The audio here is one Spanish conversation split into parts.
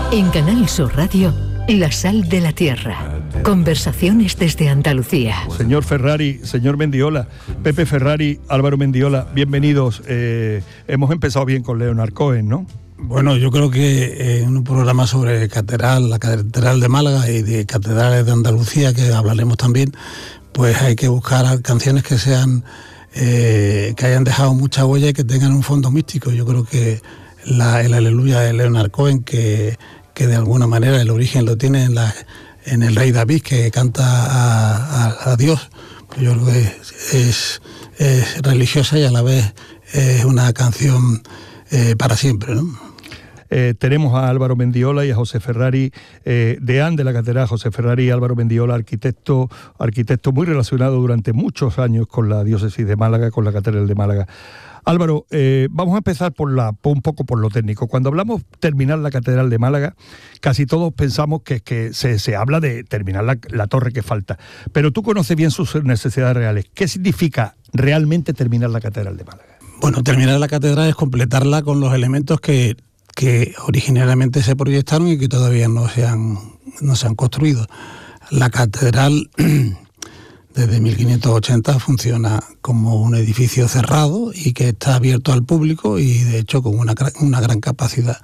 En Canal Sur Radio, La Sal de la Tierra. Conversaciones desde Andalucía. Señor Ferrari, señor Mendiola, Pepe Ferrari, Álvaro Mendiola, bienvenidos. Hemos empezado bien con Leonard Cohen, ¿no? Bueno, yo creo que en un programa sobre la Catedral de Málaga y de catedrales de Andalucía, que hablaremos también, pues hay que buscar canciones que sean que hayan dejado mucha huella y que tengan un fondo místico. Yo creo que el Aleluya de Leonard Cohen, que de alguna manera el origen lo tiene en el rey David, que canta a Dios, pues yo creo que es religiosa y a la vez es una canción para siempre, ¿no? Tenemos a Álvaro Mendiola y a José Ferrari, deán de la Catedral. José Ferrari, Álvaro Mendiola, arquitecto muy relacionado durante muchos años con la diócesis de Málaga, con la Catedral de Málaga. Álvaro, vamos a empezar un poco por lo técnico. Cuando hablamos de terminar la Catedral de Málaga, casi todos pensamos que se habla de terminar la torre que falta. Pero tú conoces bien sus necesidades reales. ¿Qué significa realmente terminar la Catedral de Málaga? Bueno, terminar la catedral es completarla con los elementos que originariamente se proyectaron y que todavía no se han construido. La catedral desde 1580 funciona como un edificio cerrado y que está abierto al público y de hecho con una gran capacidad.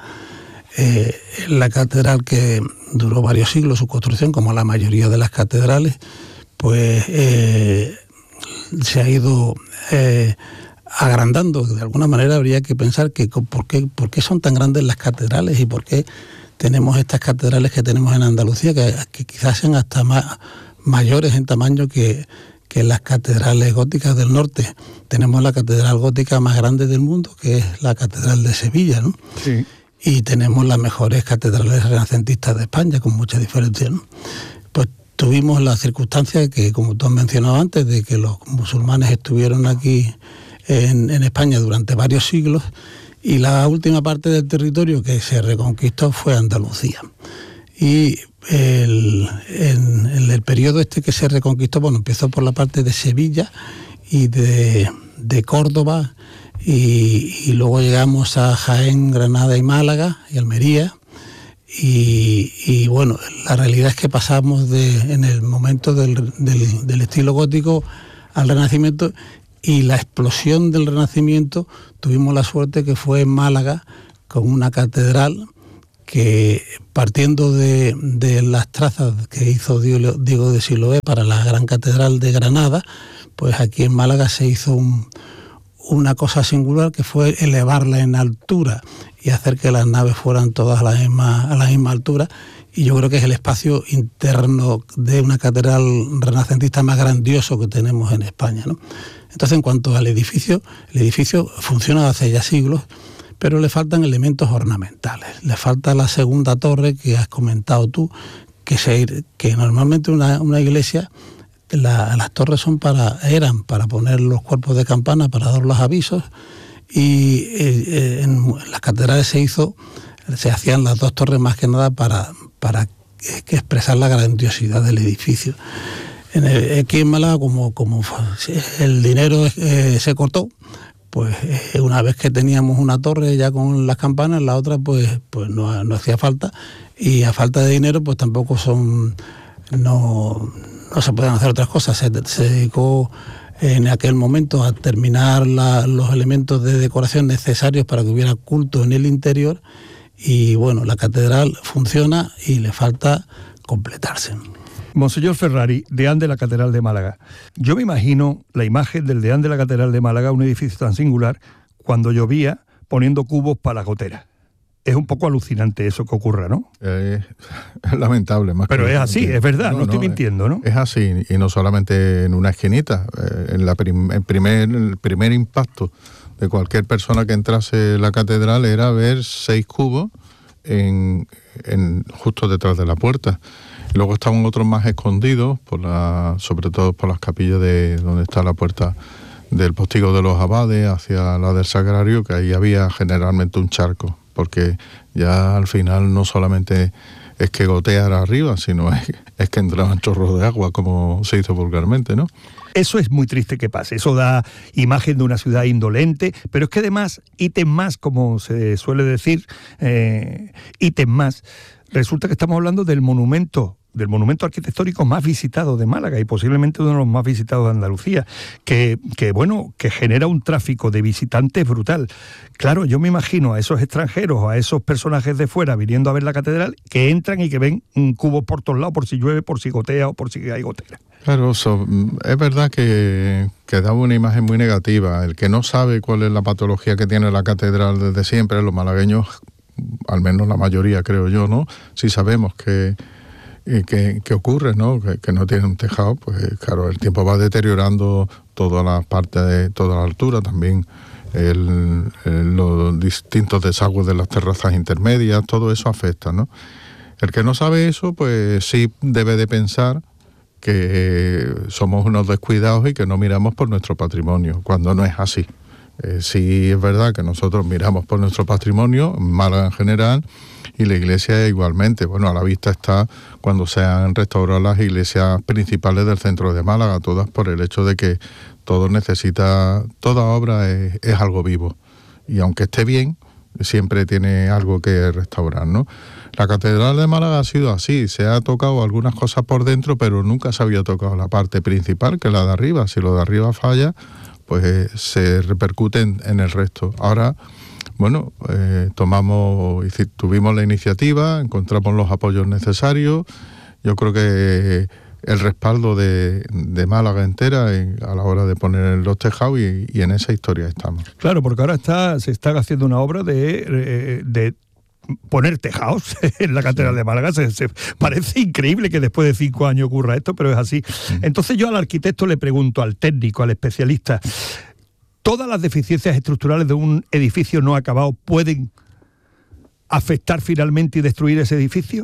La catedral, que duró varios siglos su construcción, como la mayoría de las catedrales, pues se ha ido agrandando. De alguna manera habría que pensar que por qué son tan grandes las catedrales y por qué tenemos estas catedrales que tenemos en Andalucía, que quizás sean hasta mayores en tamaño que las catedrales góticas del norte. Tenemos la catedral gótica más grande del mundo, que es la Catedral de Sevilla, ¿no? Sí. Y tenemos las mejores catedrales renacentistas de España, con mucha diferencia, ¿no? Pues tuvimos la circunstancia que, como tú has mencionado antes, de que los musulmanes estuvieron aquí en España durante varios siglos, y la última parte del territorio que se reconquistó fue Andalucía. Y en el periodo este que se reconquistó, bueno, empezó por la parte de Sevilla y de Córdoba, y luego llegamos a Jaén, Granada y Málaga y Almería. Y bueno, la realidad es que pasamos en el momento del estilo gótico al Renacimiento, y la explosión del Renacimiento tuvimos la suerte que fue en Málaga, con una catedral que, partiendo de las trazas que hizo Diego de Siloé para la Gran Catedral de Granada, pues aquí en Málaga se hizo una cosa singular, que fue elevarla en altura y hacer que las naves fueran todas a la misma altura. Y yo creo que es el espacio interno de una catedral renacentista más grandioso que tenemos en España, ¿no? Entonces, en cuanto al edificio, el edificio funciona hace ya siglos, pero le faltan elementos ornamentales. Le falta la segunda torre que has comentado tú, que normalmente una iglesia, las torres eran para poner los cuerpos de campana, para dar los avisos, y en las catedrales se hacían las dos torres más que nada para expresar la grandiosidad del edificio. Aquí en Málaga, como el dinero se cortó, pues una vez que teníamos una torre ya con las campanas, la otra pues no hacía falta, y a falta de dinero pues tampoco no se pueden hacer otras cosas. Se dedicó en aquel momento a terminar los elementos de decoración necesarios para que hubiera culto en el interior, y bueno, la catedral funciona y le falta completarse. Monseñor Ferrari, deán de la Catedral de Málaga. Yo me imagino la imagen del deán de la Catedral de Málaga, un edificio tan singular, cuando llovía poniendo cubos para la gotera. Es un poco alucinante eso que ocurra, ¿no? Es lamentable. Pero es así, es verdad, no estoy mintiendo, ¿no? Es así, y no solamente en una esquinita. El primer impacto de cualquier persona que entrase en la catedral era ver 6 cubos justo detrás de la puerta. Luego estaban otros más escondidos, sobre todo por las capillas de donde está la puerta del postigo de los abades hacia la del sagrario, que ahí había generalmente un charco. porque ya al final no solamente es que goteara arriba, sino es que entraban chorros de agua, como se hizo vulgarmente, ¿no? Eso es muy triste que pase, eso da imagen de una ciudad indolente, pero es que además, ítem más, como se suele decir, ítem más, resulta que estamos hablando del monumento arquitectónico más visitado de Málaga y posiblemente uno de los más visitados de Andalucía, que genera un tráfico de visitantes brutal. Claro, yo me imagino a esos extranjeros, a esos personajes de fuera viniendo a ver la catedral, que entran y que ven cubos por todos lados, por si llueve, por si gotea o por si hay gotera. Claro, es verdad que da una imagen muy negativa. El que no sabe cuál es la patología que tiene la catedral desde siempre, los malagueños, al menos la mayoría creo yo, ¿no? Si sabemos que ocurre, ¿no? Que no tiene un tejado, pues claro, el tiempo va deteriorando todas las partes de toda la altura, también los distintos desagües de las terrazas intermedias, todo eso afecta, ¿no? El que no sabe eso, pues sí debe de pensar que somos unos descuidados y que no miramos por nuestro patrimonio, cuando no es así. Sí es verdad que nosotros miramos por nuestro patrimonio, Málaga en general, y la iglesia igualmente. Bueno, a la vista está cuando se han restaurado las iglesias principales del centro de Málaga, todas por el hecho de que toda obra es algo vivo. Y aunque esté bien, siempre tiene algo que restaurar, ¿no? La Catedral de Málaga ha sido así, se ha tocado algunas cosas por dentro, pero nunca se había tocado la parte principal, que es la de arriba. Si lo de arriba falla, pues se repercute en el resto. Ahora, bueno, tuvimos la iniciativa, encontramos los apoyos necesarios. Yo creo que el respaldo de Málaga entera a la hora de poner los tejados y en esa historia estamos. Claro, porque ahora se está haciendo una obra de poner tejados en la Catedral de Málaga. Se parece increíble que después de 5 años ocurra esto, pero es así. Entonces yo al arquitecto le pregunto, al técnico, al especialista, ¿todas las deficiencias estructurales de un edificio no acabado pueden afectar finalmente y destruir ese edificio?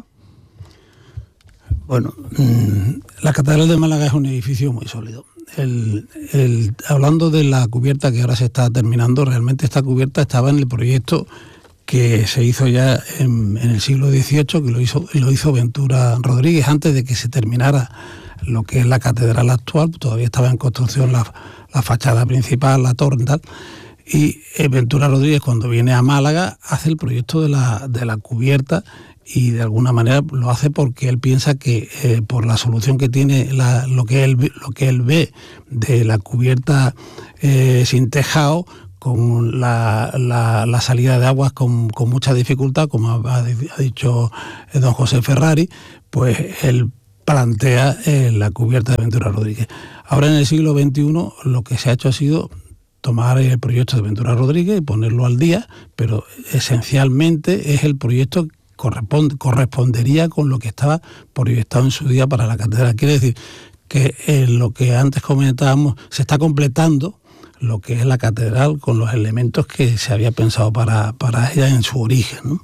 Bueno, la Catedral de Málaga es un edificio muy sólido. Hablando de la cubierta que ahora se está terminando, realmente esta cubierta estaba en el proyecto que se hizo ya en el siglo XVIII, que lo hizo Ventura Rodríguez, antes de que se terminara lo que es la catedral actual. Todavía estaba en construcción la fachada principal, la torre y tal. Y Ventura Rodríguez, cuando viene a Málaga, hace el proyecto de la cubierta, y de alguna manera lo hace porque él piensa que por la solución que tiene lo que él ve de la cubierta sin tejado, con la salida de aguas con mucha dificultad, como ha dicho don José Ferrari, pues él plantea la cubierta de Ventura Rodríguez. Ahora en el siglo XXI lo que se ha hecho ha sido tomar el proyecto de Ventura Rodríguez y ponerlo al día, pero esencialmente es el proyecto que correspondería con lo que estaba proyectado en su día para la catedral. Quiere decir que lo que antes comentábamos, se está completando lo que es la catedral con los elementos que se había pensado para ella en su origen, ¿no?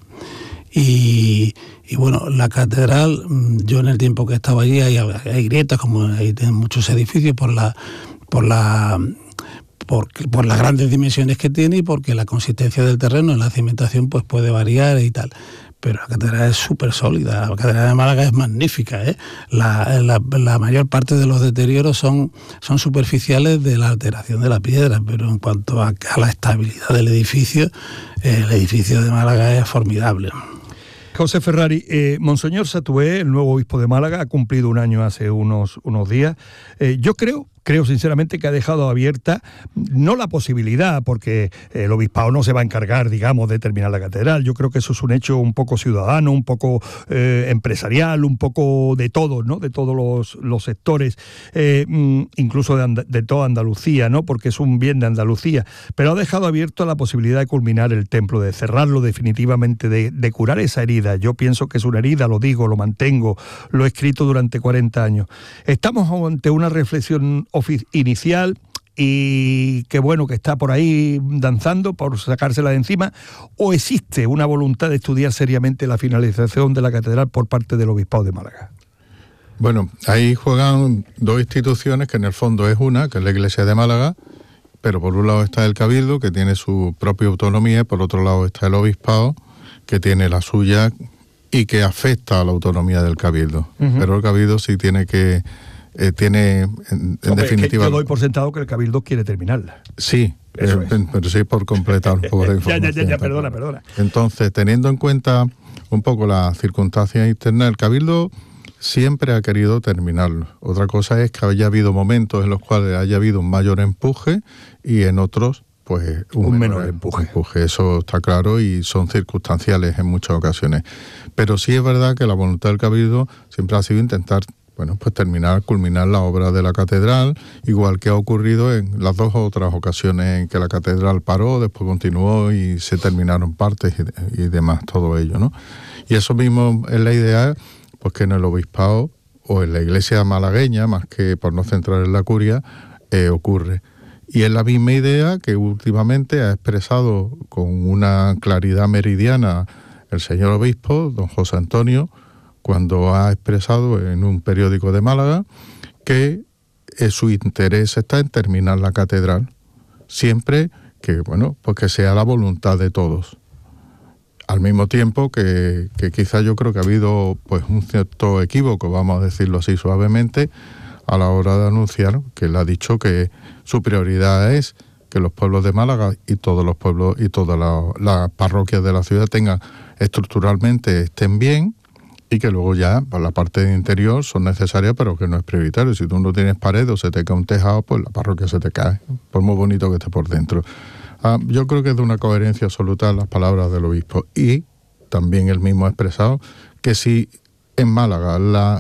Y bueno, la catedral, yo en el tiempo que estaba allí hay grietas, como hay en muchos edificios, por las grandes dimensiones que tiene y porque la consistencia del terreno en la cimentación pues puede variar y tal. Pero la catedral es súper sólida, la catedral de Málaga es magnífica, ¿eh? La mayor parte de los deterioros son superficiales de la alteración de la piedra, pero en cuanto a la estabilidad del edificio, el edificio de Málaga es formidable. José Ferrari, Monseñor Satué, el nuevo obispo de Málaga, ha cumplido un año hace unos días. Yo creo sinceramente que ha dejado abierta, no la posibilidad, porque el obispado no se va a encargar, digamos, de terminar la catedral. Yo creo que eso es un hecho un poco ciudadano, un poco empresarial, un poco de todo, ¿no? De todos los sectores, incluso de toda Andalucía, ¿no? Porque es un bien de Andalucía. Pero ha dejado abierto la posibilidad de culminar el templo, de cerrarlo definitivamente, de curar esa herida. Yo pienso que es una herida, lo digo, lo mantengo, lo he escrito durante 40 años. Estamos ante una reflexión inicial y que bueno, que está por ahí danzando por sacársela de encima, o existe una voluntad de estudiar seriamente la finalización de la catedral por parte del obispado de Málaga. Bueno, ahí juegan dos instituciones que en el fondo es una, que es la Iglesia de Málaga, pero por un lado está el Cabildo, que tiene su propia autonomía, y por otro lado está el obispado, que tiene la suya y que afecta a la autonomía del Cabildo. Pero el Cabildo sí tiene que... en definitiva... yo doy por sentado que el Cabildo quiere terminarla. Sí, pero sí por completar un poco de información. ya, perdona. Entonces, teniendo en cuenta un poco las circunstancias internas, el Cabildo siempre ha querido terminarlo. Otra cosa es que haya habido momentos en los cuales haya habido un mayor empuje y en otros pues un menor empuje. Eso está claro y son circunstanciales en muchas ocasiones. Pero sí es verdad que la voluntad del Cabildo siempre ha sido intentar, bueno, pues culminar la obra de la catedral, igual que ha ocurrido en las 2 otras ocasiones en que la catedral paró, después continuó y se terminaron partes y demás, todo ello, ¿no? Y eso mismo es la idea, pues que en el obispado o en la iglesia malagueña, más que por no centrar en la curia, ocurre. Y es la misma idea que últimamente ha expresado con una claridad meridiana el señor obispo, don José Antonio, cuando ha expresado en un periódico de Málaga que su interés está en terminar la catedral, siempre que, bueno, pues que sea la voluntad de todos. Al mismo tiempo que quizá yo creo que ha habido pues un cierto equívoco, vamos a decirlo así suavemente, a la hora de anunciar que él ha dicho que su prioridad es que los pueblos de Málaga y todos los pueblos y todas las parroquias de la ciudad estructuralmente estén bien, y que luego ya por la parte de interior son necesarias, pero que no es prioritario. Si tú no tienes pared o se te cae un tejado, pues la parroquia se te cae, por muy bonito que esté por dentro. Yo creo que es de una coherencia absoluta las palabras del obispo, y también él mismo ha expresado que si en Málaga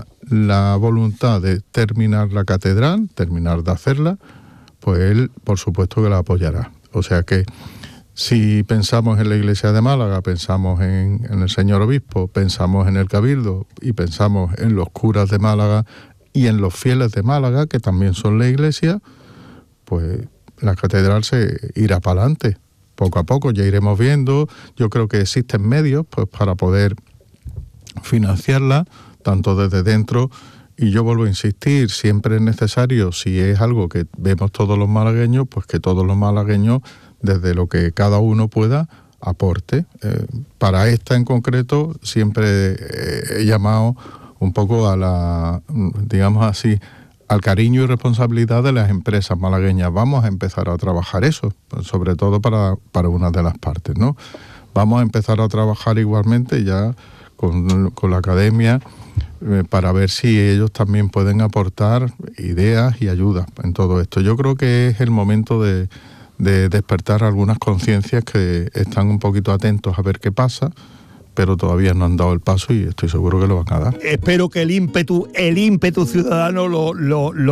la voluntad de terminar la catedral, terminar de hacerla, pues él por supuesto que la apoyará. O sea que si pensamos en la iglesia de Málaga, pensamos en el señor obispo, pensamos en el Cabildo y pensamos en los curas de Málaga y en los fieles de Málaga, que también son la iglesia, pues la catedral se irá para adelante. Poco a poco ya iremos viendo. Yo creo que existen medios pues para poder financiarla, tanto desde dentro, y yo vuelvo a insistir, siempre es necesario, si es algo que vemos todos los malagueños, pues que todos los malagueños, desde lo que cada uno pueda, aporte. Para esta en concreto, siempre he llamado un poco a la, digamos así, al cariño y responsabilidad de las empresas malagueñas. Vamos a empezar a trabajar eso, sobre todo para una de las partes, ¿no? Vamos a empezar a trabajar igualmente ya con la academia para ver si ellos también pueden aportar ideas y ayudas en todo esto. Yo creo que es el momento de despertar algunas conciencias que están un poquito atentos a ver qué pasa, pero todavía no han dado el paso y estoy seguro que lo van a dar. Espero que el ímpetu ciudadano lo